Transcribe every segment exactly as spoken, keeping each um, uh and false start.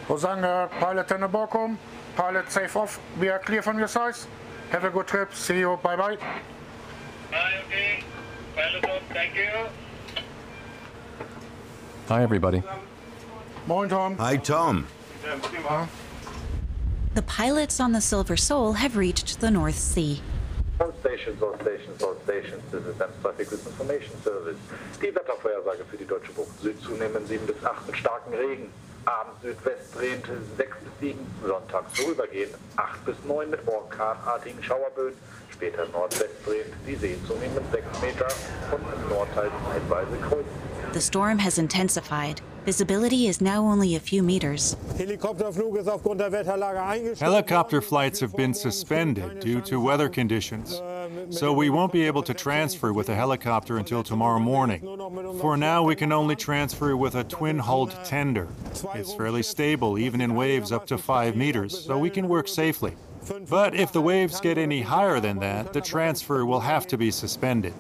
Osanga, pilot in the Borkum. Pilot safe off. We are clear from your side. Have a good trip. See you. Bye-bye. Bye, okay. Pilot off. Thank you. Hi, everybody. Morning, Tom. Hi, Tom. The pilots on the Silver Soul have reached the North Sea. All stations, all stations, all stations. This is M Traffic with Information Service. Die Wettervorhersage für die Deutsche Bucht. Süd zunehmend sieben bis acht mit starkem Regen. Abends Südwest drehend sechs bis sieben. Sonntags vorübergehend acht bis neun mit orkanartigen Schauerböen. Später Nordwest drehend die See zunehmend sechs Meter und im Nordteil zeitweise kreuzen. The storm has intensified. Visibility is now only a few meters. Helicopter flights have been suspended due to weather conditions, so we won't be able to transfer with a helicopter until tomorrow morning. For now, we can only transfer with a twin-hulled tender. It's fairly stable, even in waves up to five meters, so we can work safely. But if the waves get any higher than that, the transfer will have to be suspended.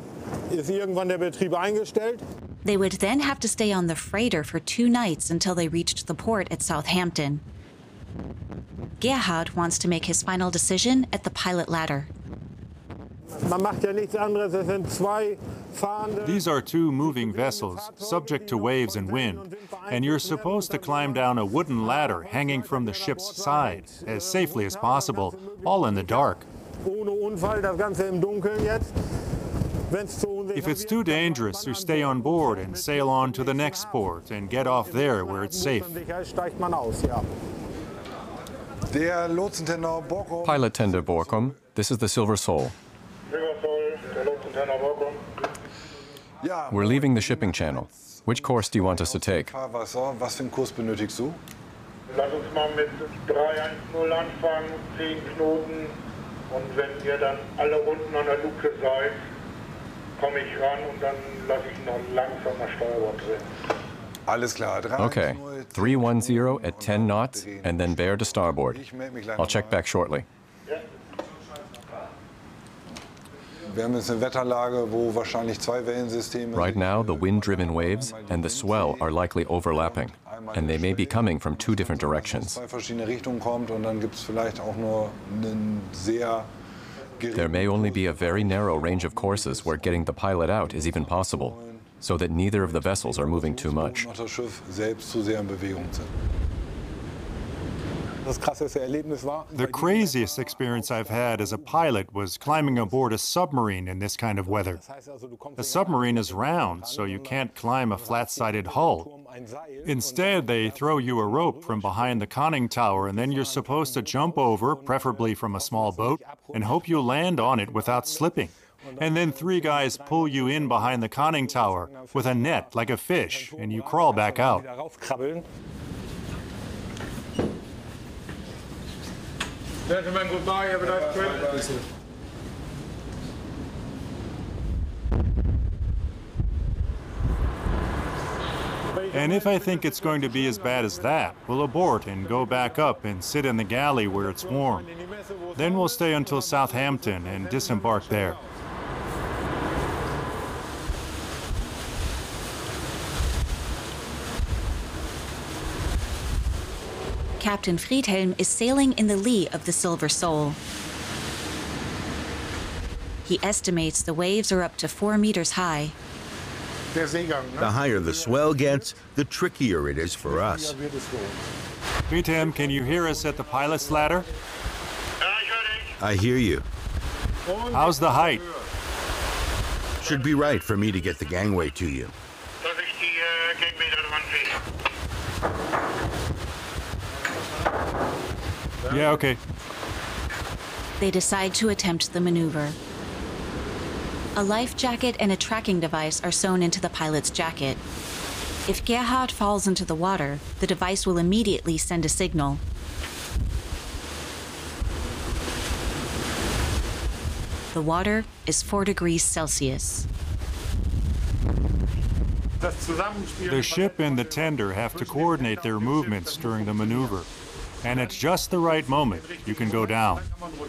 They would then have to stay on the freighter for two nights until they reached the port at Southampton. Gerhard wants to make his final decision at the pilot ladder. These are two moving vessels, subject to waves and wind, and you're supposed to climb down a wooden ladder hanging from the ship's side, as safely as possible, all in the dark. If it's too dangerous, you stay on board and sail on to the next port and get off there where it's safe. Pilot tender Borkum, this is the Silver Soul. We're leaving the shipping channel. Which course do you want us to take? Was für einen Kurs benötigst du? Lass uns mal mit drei eins null anfangen, zehn Knoten. Und wenn ihr dann alle unten an der Luke seid, komme ich ran und dann lasse ich noch langsam das Steuerbord drehen. Alles klar. Okay, three one zero at ten knots and then bear to starboard. I'll check back shortly. Wir haben jetzt eine Wetterlage, wo wahrscheinlich zwei Wellensysteme. Right now, the wind-driven waves and the swell are likely overlapping, and they may be coming from two different directions. Zwei verschiedene Richtungen kommt und dann gibt es vielleicht auch nur einen sehr There may only be a very narrow range of courses where getting the pilot out is even possible, so that neither of the vessels are moving too much. The craziest experience I've had as a pilot was climbing aboard a submarine in this kind of weather. A submarine is round, so you can't climb a flat-sided hull. Instead, they throw you a rope from behind the conning tower, and then you're supposed to jump over, preferably from a small boat, and hope you land on it without slipping. And then three guys pull you in behind the conning tower with a net like a fish, and you crawl back out. Gentlemen, goodbye. Have a nice trip. And if I think it's going to be as bad as that, we'll abort and go back up and sit in the galley where it's warm. Then we'll stay until Southampton and disembark there. Captain Friedhelm is sailing in the lee of the Silver Soul. He estimates the waves are up to four meters high. The higher the swell gets, the trickier it is for us. Friedhelm, can you hear us at the pilot's ladder? I hear you. How's the height? Should be right for me to get the gangway to you. Yeah, okay. They decide to attempt the maneuver. A life jacket and a tracking device are sewn into the pilot's jacket. If Gerhard falls into the water, the device will immediately send a signal. The water is four degrees Celsius. The ship and the tender have to coordinate their movements during the maneuver. And at just the right moment, you can go down.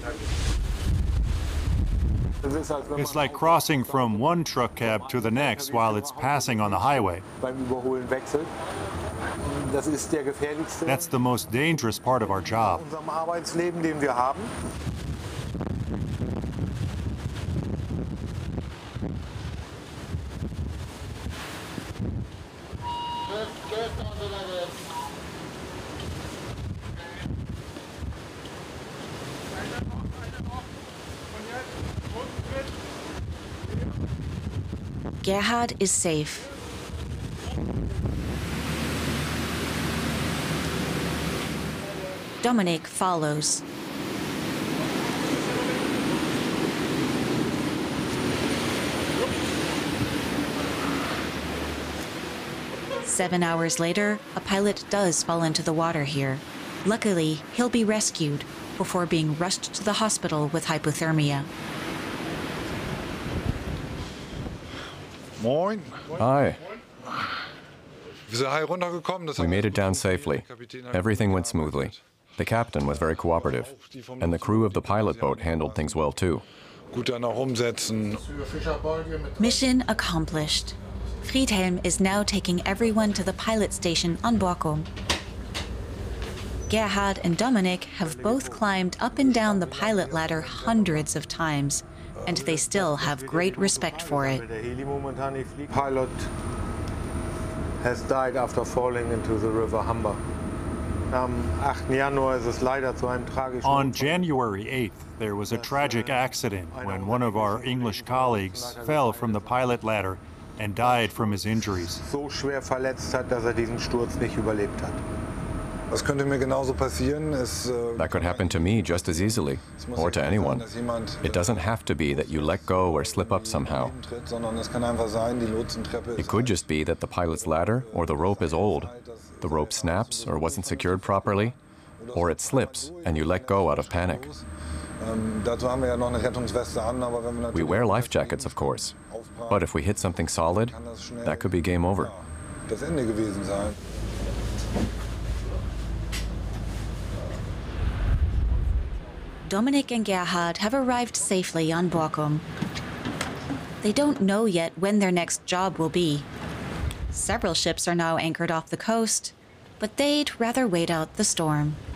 It's like crossing from one truck cab to the next while it's passing on the highway. Das ist der gefährlichste That's the most dangerous part of our job. in unserem Arbeitsleben, den wir haben. Gerhard is safe. Dominik follows. Seven hours later, a pilot does fall into the water here. Luckily, he'll be rescued before being rushed to the hospital with hypothermia. Moin. Hi. Wir sind heil runtergekommen. Das We made it down safely. Everything went smoothly. The captain was very cooperative, and the crew of the pilot boat handled things well too. Gut danach umsetzen. Mission accomplished. Friedhelm is now taking everyone to the pilot station on Borkum. Gerhard and Dominik have both climbed up and down the pilot ladder hundreds of times, and they still have great respect for it. The pilot has died after falling into the river Humber. On January eighth, there was a tragic accident when one of our English colleagues fell from the pilot ladder and died from his injuries. So schwer verletzt hat, dass er diesen Sturz nicht überlebt hat. Das könnte mir genauso passieren. Es, äh, That could happen to me just as easily, or to anyone. It doesn't have to be that you let go or slip up somehow. sondern es kann einfach sein, die Lotsentreppe It could just be that the pilot's ladder or the rope is old. The rope snaps or wasn't secured properly, or it slips and you let go out of panic. Ähm, dazu haben wir ja noch eine Rettungsweste an, aber wenn wir We natürlich wear life jackets, of course, but if we hit something solid, that could be game over. das Ende gewesen sein. Dominik and Gerhard have arrived safely on Borkum. They don't know yet when their next job will be. Several ships are now anchored off the coast, but they'd rather wait out the storm.